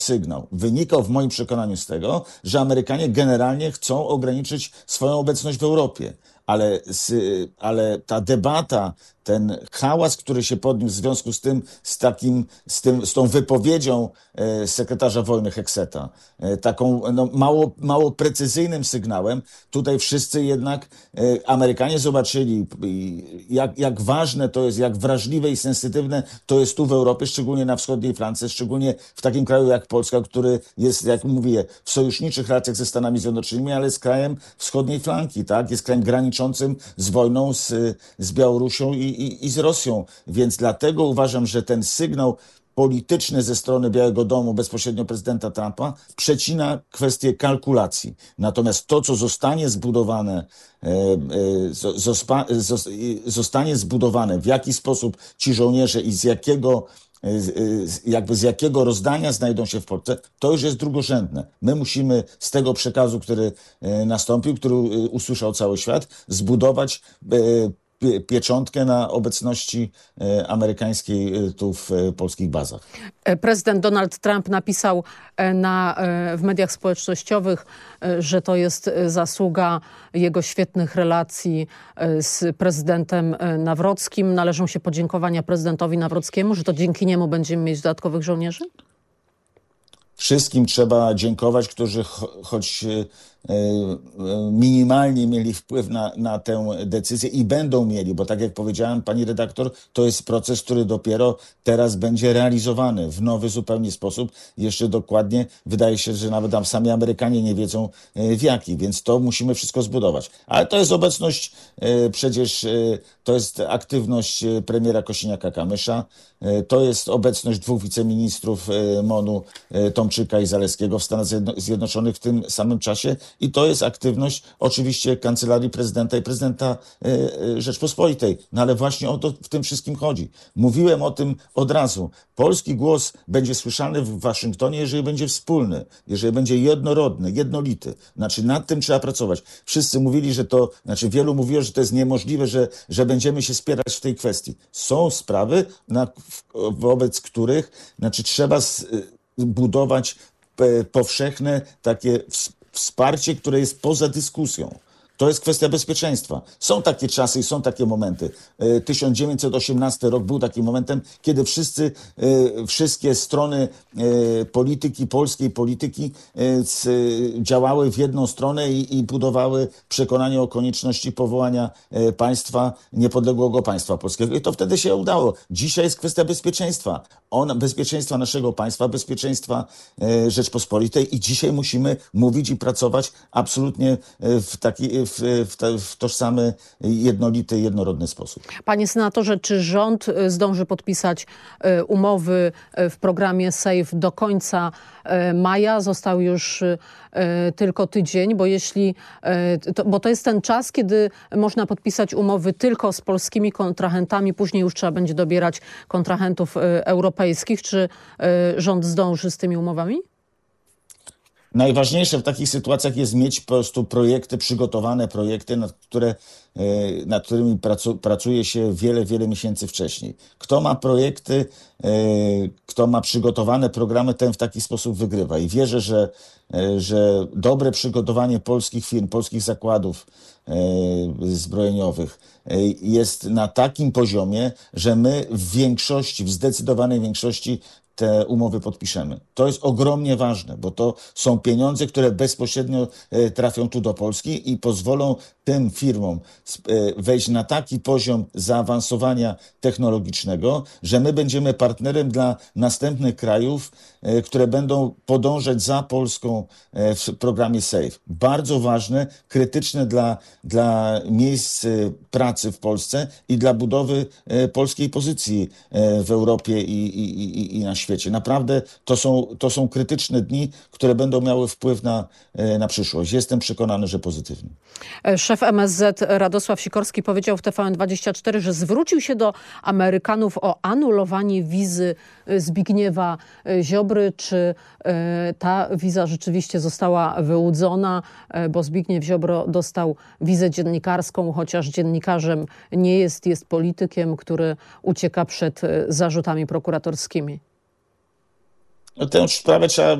sygnał wynikał w moim przekonaniu z tego, że Amerykanie generalnie chcą ograniczyć swoją obecność w Europie. Ale ta debata, ten hałas, który się podniósł w związku z tym, z tą wypowiedzią sekretarza wojny Hexeta, taką mało precyzyjnym sygnałem, tutaj wszyscy jednak Amerykanie zobaczyli, jak ważne to jest, jak wrażliwe i sensytywne to jest tu w Europie, szczególnie na wschodniej flance, szczególnie w takim kraju jak Polska, który jest, jak mówię, w sojuszniczych relacjach ze Stanami Zjednoczonymi, ale jest krajem wschodniej flanki, tak? Jest krajem graniczącym z wojną z Białorusią i z Rosją. Więc dlatego uważam, że ten sygnał polityczny ze strony Białego Domu, bezpośrednio prezydenta Trumpa, przecina kwestię kalkulacji. Natomiast to, co zostanie zbudowane, zostanie zbudowane, w jaki sposób ci żołnierze i z jakiego rozdania znajdą się w Polsce, to już jest drugorzędne. My musimy z tego przekazu, który nastąpił, który usłyszał cały świat, zbudować pieczątkę na obecności amerykańskiej tu w polskich bazach. Prezydent Donald Trump napisał w mediach społecznościowych, że to jest zasługa jego świetnych relacji z prezydentem Nawrockim. Należą się podziękowania prezydentowi Nawrockiemu, że to dzięki niemu będziemy mieć dodatkowych żołnierzy? Wszystkim trzeba dziękować, którzy choć minimalnie mieli wpływ na tę decyzję i będą mieli, bo tak jak powiedziałem, pani redaktor, to jest proces, który dopiero teraz będzie realizowany w nowy zupełnie sposób. Jeszcze dokładnie wydaje się, że nawet sami Amerykanie nie wiedzą w jaki, więc to musimy wszystko zbudować. Ale to jest obecność, przecież to jest aktywność premiera Kosiniaka-Kamysza, to jest obecność dwóch wiceministrów MON-u, Tomczyka i Zalewskiego w Stanach Zjednoczonych w tym samym czasie i to jest aktywność oczywiście Kancelarii Prezydenta i Prezydenta Rzeczpospolitej. No ale właśnie o to w tym wszystkim chodzi. Mówiłem o tym od razu. Polski głos będzie słyszany w Waszyngtonie, jeżeli będzie wspólny, jeżeli będzie jednorodny, jednolity. Znaczy nad tym trzeba pracować. Wszyscy mówili, wielu mówiło, że to jest niemożliwe, że będziemy się spierać w tej kwestii. Są sprawy, wobec których trzeba budować powszechne takie wsparcie, które jest poza dyskusją. To jest kwestia bezpieczeństwa. Są takie czasy i są takie momenty. 1918 rok był takim momentem, kiedy wszystkie strony polskiej polityki działały w jedną stronę i budowały przekonanie o konieczności powołania niepodległego państwa polskiego. I to wtedy się udało. Dzisiaj jest kwestia bezpieczeństwa. Bezpieczeństwa naszego państwa, bezpieczeństwa Rzeczpospolitej i dzisiaj musimy mówić i pracować absolutnie w tożsamy, jednolity, jednorodny sposób. Panie senatorze, czy rząd zdąży podpisać umowy w programie SAFE do końca maja? Został już tylko tydzień, bo to jest ten czas, kiedy można podpisać umowy tylko z polskimi kontrahentami, później już trzeba będzie dobierać kontrahentów europejskich. Czy rząd zdąży z tymi umowami? Najważniejsze w takich sytuacjach jest mieć po prostu przygotowane projekty, nad którymi pracuje się wiele miesięcy wcześniej. Kto ma projekty, kto ma przygotowane programy, ten w taki sposób wygrywa. I wierzę, że dobre przygotowanie polskich firm, polskich zakładów zbrojeniowych jest na takim poziomie, że my w zdecydowanej większości te umowy podpiszemy. To jest ogromnie ważne, bo to są pieniądze, które bezpośrednio trafią tu do Polski i pozwolą tym firmom wejść na taki poziom zaawansowania technologicznego, że my będziemy partnerem dla następnych krajów, które będą podążać za Polską w programie SAFE. Bardzo ważne, krytyczne dla miejsc pracy w Polsce i dla budowy polskiej pozycji w Europie i na świecie. Naprawdę to są krytyczne dni, które będą miały wpływ na przyszłość. Jestem przekonany, że pozytywnie. Szef MSZ Radosław Sikorski powiedział w TVN24, że zwrócił się do Amerykanów o anulowanie wizy Zbigniewa Ziobry. Czy ta wiza rzeczywiście została wyłudzona, bo Zbigniew Ziobro dostał wizę dziennikarską, chociaż dziennikarzem nie jest politykiem, który ucieka przed zarzutami prokuratorskimi. Tę sprawę trzeba